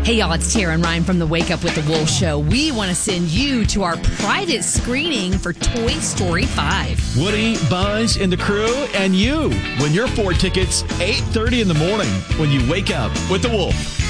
Hey, y'all, it's Tara and Ryan from the Wake Up with the Wolf Show. We want to send you to our private screening for Toy Story 5. Woody, Buzz, and the crew, and you. Win your 4 tickets, 8:30 in the morning when you wake up with the Wolf.